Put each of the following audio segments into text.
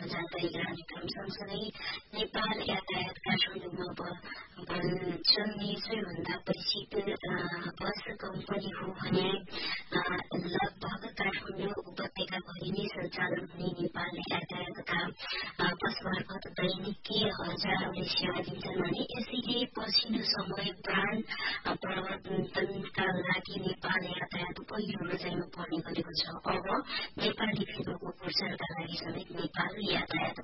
जानकारी गराउने क्रम सँगसँगै नेपाल यातायात काठमाडौँमा चल्ने सबैभन्दा परिचित बस कम्पनी हो भने लगभग काठमाडौँ उपत्यकाभरि नै सञ्चालन हुने नेपाल यातायातका बस मार्फत दैनिकीय हजारौंले सेवा दिन्छन् भने यसैले पछिल्लो समय प्राण प्रवर्तनका लागि नेपाल यातायात पहिलो नजरमा पर्ने गरेको छ। अब नेपाली फिल्मको प्रचारका लागि समेत नेपाल यातायात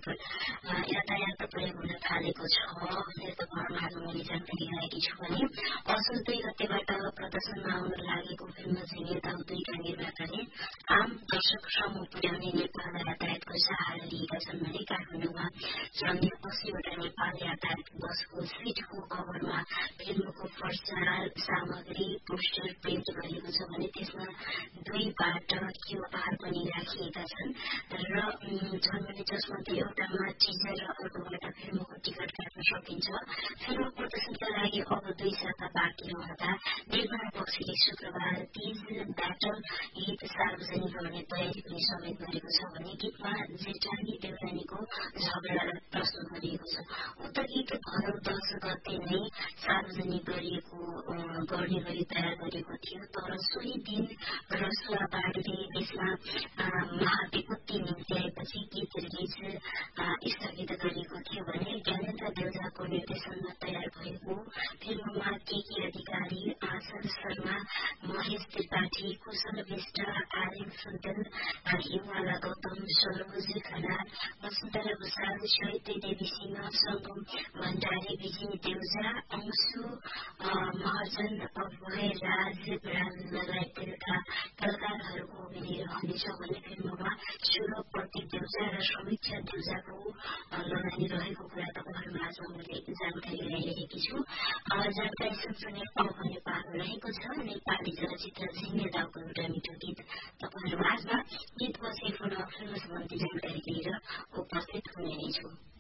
प्रयोग हुन थालेको छ भनेर तपाईँहरूमा आज मैले जानकारी गराएकी छु भने असोज 2 गतेबाट प्रदर्शनमा आउन लागेको फिल्म झिङ्गे दाउ 2 का निर्माताले आम दर्शकसम्म पुर्याउने नेपाल यातायातको सहारा लिएका छन् भने काठमाडौँमा चल्ने 80वटा नेपाल यातायात बसको सिटको कभरमा फिल्मको प्रचार सामग्री पोस्टर प्रिन्ट गरिएको छ भने त्यसमा 2बाट क्यूआर पनि राखिएका छन् र छन् भने जसमध्ये एउटामा टिजर र अर्कोबाट फिल्मको टिकट काट्न सकिन्छ। फिल्म प्रदर्शनका लागि अब 2 साता बाँकी रहँदा निर्माण पक्षले शुक्रबार तीज ब्याटल गीत सार्वजनिक गर्ने तयारी पनि समेत गरेको छ भने गीतमा जेठानी देउरानीको झगडा प्रस्तुत गरिएको छ। उक्त गीत भदौ 10 गते नै सार्वजनिक गर्ने गरी तयार गरिएको थियो तर सोही दिन रसुवा बाढीले देशमा महाविपत्ति निम्त्याएपछि गीत रिलिज स्थगित गरिएको थियो भने ज्ञानेन्द्र देउजाको निर्देशनमा तयार भएको फिल्ममा केके अधिकारी आचल शर्मा महेश त्रिपाठी कुशल विष्ट आर्यन सुन्तल हिमवाला गौतम सरोज खना वसुन्धरा भूषाल चैते देवी सिंह संगम भण्डारी विजय देउजा अंशु महर्जन अभय राज लगायतका कलाकारहरूको अभिनय रहनेछ भने फिल्ममा सुरभ प्रतीक देउजा र समीक्षा देउजाको लगानी रहेको कुरा तपाईँहरूमा आज मैले जानकारी गराइरहेकी छु। जानकारी सँगसँगै अब भने पालो रहेको छ नेपाली चलचित्र झिङ्गे दाउको एउटा मिठो गीत तपाईँहरू माझमा गीतपछि पुनः फिल्म सम्बन्धी जानकारी लिएर उपस्थित हुने नै छु।